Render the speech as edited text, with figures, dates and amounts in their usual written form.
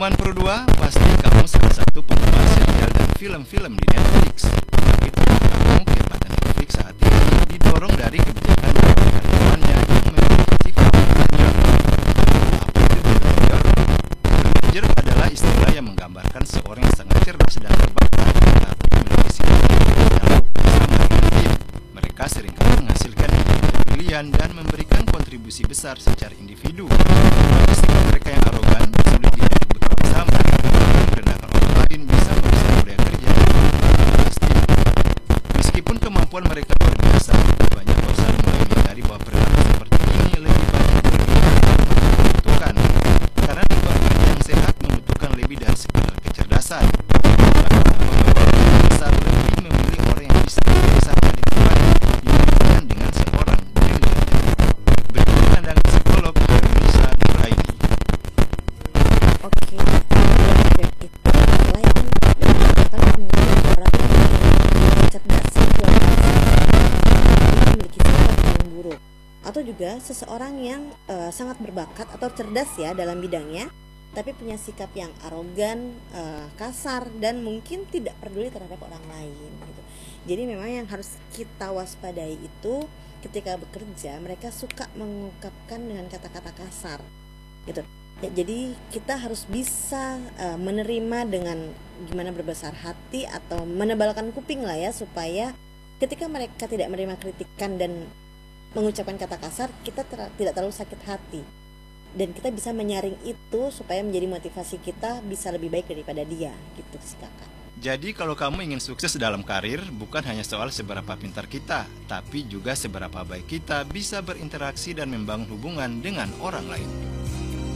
Teman Pro 2, pasti kamu salah satu penggemar serial dan film-film di Netflix. Tapi tahukah kamu kehebatan Netflix saat ini didorong dari kebijakan dari karyawannya yang memiliki sifat belajar. Apa itu belajar? Belajar adalah istilah yang menggambarkan seorang yang sangat cerdas dan berbakat tapi memiliki sifat dalam bersama dengan tim. Mereka seringkali menghasilkan ide pilihan dan memberikan kontribusi besar secara individu. Bagi sikap mereka yang arogan, sulit diajak bersama, merendahkan orang lain bisa merusak budaya kerja dan pasti. Meskipun kemampuan mereka luar biasa, banyak perusahaan mulai menyadari bahwa perilaku seperti ini lebih banyak dibutuhkan. Karena lingkungan kerja yang sehat membutuhkan lebih dari sekedar kecerdasan. Besar lebih memilih orang yang bisa bersama di tempat dibandingkan dengan seorang yang belajar. Berikut pandangan psikolog Indonesia Nuraini. Oke, belajar itu adalah yang menyebabkan orang yang cerdas, memiliki sifat yang buruk, atau juga seseorang yang sangat berbakat atau cerdas ya dalam bidangnya, tapi punya sikap yang arogan, kasar, dan mungkin tidak peduli terhadap orang lain gitu. Jadi memang yang harus kita waspadai itu ketika bekerja mereka suka mengungkapkan dengan kata-kata kasar gitu. Ya, jadi kita harus bisa menerima dengan gimana berbesar hati atau menebalkan kuping lah ya, supaya ketika mereka tidak menerima kritikan dan mengucapkan kata kasar, kita tidak terlalu sakit hati dan kita bisa menyaring itu supaya menjadi motivasi kita bisa lebih baik daripada dia gitu sih kakak. Jadi kalau kamu ingin sukses dalam karir, bukan hanya soal seberapa pintar kita, tapi juga seberapa baik kita bisa berinteraksi dan membangun hubungan dengan orang lain.